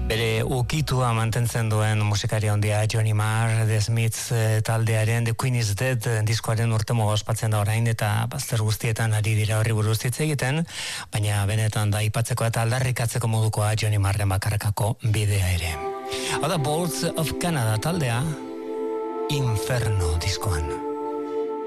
Bere ukitua mantentzen duen musikari handia Johnny Marr, The Smiths taldearen The Queen is Dead diskoaren urtemuga ospatzen da orain, eta bazter guztietan ari dira horri buruz hitz egiten, baina benetan da aipatzeko eta aldarrikatzeko modukoa Johnny Marren bakarkako bidea ere. Hau da Bolts of Canada taldea Inferno diskoan.